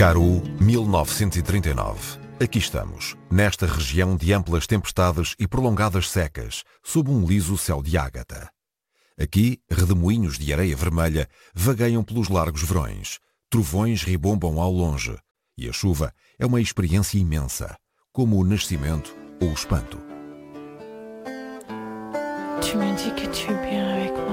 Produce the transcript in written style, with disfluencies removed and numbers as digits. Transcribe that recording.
Caru, 1939. Aqui estamos, nesta região de amplas tempestades e prolongadas secas, sob um liso céu de ágata. Aqui, redemoinhos de areia vermelha vagueiam pelos largos verões, trovões ribombam ao longe, e a chuva é uma experiência imensa, como o nascimento ou o espanto. Tu me dis que tu es bien avec moi.